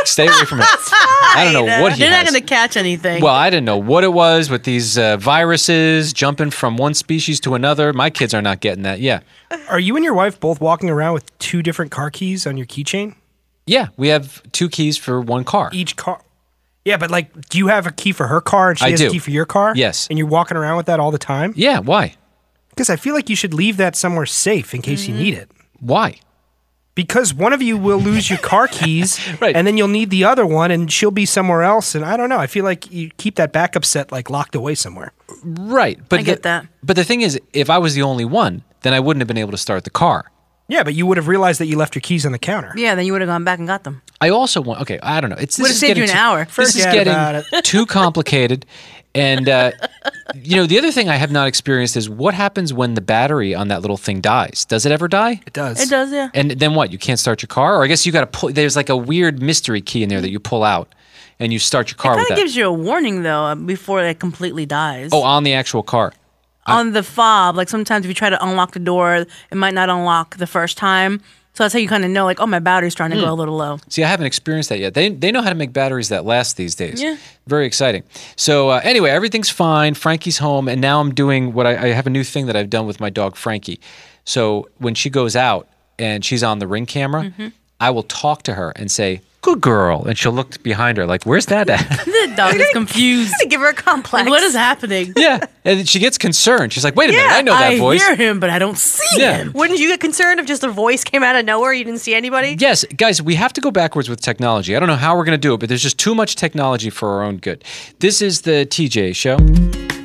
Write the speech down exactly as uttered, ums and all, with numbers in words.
Stay away from it. I don't know what he They're has. not going to catch anything. Well, I didn't know what it was with these uh, viruses jumping from one species to another. My kids are not getting that. Yeah. Are you and your wife both walking around with two different car keys on your keychain? Yeah, we have two keys for one car. Each car. Yeah, but like, do you have a key for her car and she I has do. a key for your car? Yes. And you're walking around with that all the time? Yeah, why? Because I feel like you should leave that somewhere safe in case Mm-hmm. you need it. Why? Because one of you will lose your car keys, Right. and then you'll need the other one, and she'll be somewhere else. And I don't know. I feel like you keep that backup set like locked away somewhere. Right. But I get the, that. But the thing is, if I was the only one, then I wouldn't have been able to start the car. Yeah, but you would have realized that you left your keys on the counter. yeah, then you would have gone back and got them. I also want. Okay, I don't know. It's this Would've is saved getting you an too- hour. This is Forget getting about it. too complicated, and uh, you know the other thing I have not experienced is what happens when the battery on that little thing dies. Does it ever die? It does. It does, yeah. And then what? You can't start your car, or I guess you got to pull. There's like a weird mystery key in there that you pull out, and you start your car It with kind that. of gives you a warning, though, uh, before it completely dies. oh, on the actual car. On the fob, like sometimes if you try to unlock the door, it might not unlock the first time. So that's how you kind of know, like, oh, my battery's starting to go a little low. See, I haven't experienced that yet. They they know how to make batteries that last these days. Yeah. Very exciting. So uh, anyway, everything's fine. Frankie's home, and now I'm doing what I, I have a new thing that I've done with my dog Frankie. So when she goes out and she's on the Ring camera, Mm-hmm. I will talk to her and say, "Good girl," and she'll look behind her like, "Where's that at?" The dog is confused. Give her a complex. Like, what is happening? yeah, and she gets concerned. She's like, "Wait a minute, Yeah, I know that I voice." hear him, but I don't see Yeah. him. Wouldn't you get concerned if just a voice came out of nowhere? You didn't see anybody? Yes, guys, we have to go backwards with technology. I don't know how we're going to do it, but there's just too much technology for our own good. This is the T J Show.